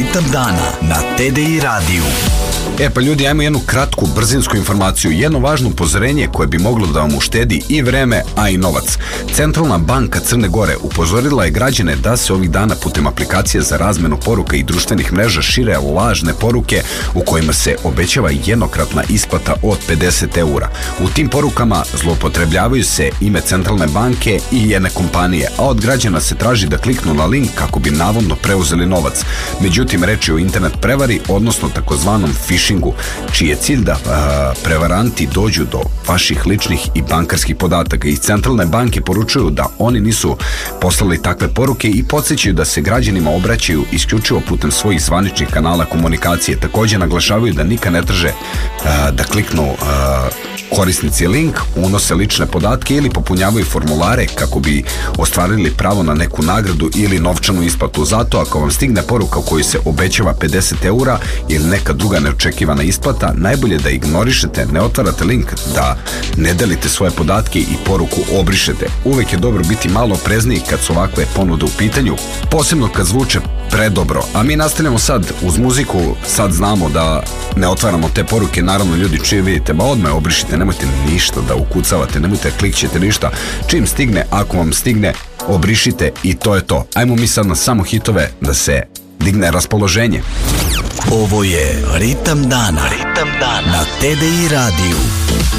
Ritam dana na TDI radiju. Pa ljudi, ajmo jednu kratku brzinsku informaciju, jedno važno upozorenje koje bi moglo da vam uštedi i vreme, a i novac. Centralna banka Crne Gore upozorila je građane da se ovih dana putem aplikacije za razmenu poruka i društvenih mreža šire lažne poruke u kojima se obećava jednokratna isplata od 50 eura. U tim porukama zloupotrebljavaju se ime Centralne banke i jedne kompanije, a od građana se traži da kliknu na link kako bi navodno preuzeli novac. Međutim, reč je o internet prevari, odnosno takozvanom phishingu, čiji je cilj da prevaranti dođu do vaših ličnih i bankarskih podataka. Iz Centralne banke poručuju da oni nisu poslali takve poruke i podsjećaju da se građanima obraćaju isključivo putem svojih zvaničnih kanala komunikacije. Također naglašavaju da nikad ne traže da kliknu korisnici link, unose lične podatke ili popunjavaju formulare kako bi ostvarili pravo na neku nagradu ili novčanu isplatu. Zato ako vam stigne poruka u kojoj se obećava 50 eura ili neka druga neočekivana isplata, najbolje da ignorišete, ne otvarate link, da ne delite svoje podatke i poruku obrišete. Uvek je dobro biti malo oprezniji kad su ovakve ponude u pitanju, posebno kad zvuče predobro. A mi nastavljamo sad uz muziku, sad znamo da ne otvaramo te poruke, naravno ljudi čije vidite, odmah obrišite, nemojte ništa da ukucavate, nemojte klikćete ništa, čim stigne, ako vam stigne, obrišite i to je to. Ajmo mi sad na samo hitove da se digne raspoloženje. Ovo je Ritam dana na TDI radiju.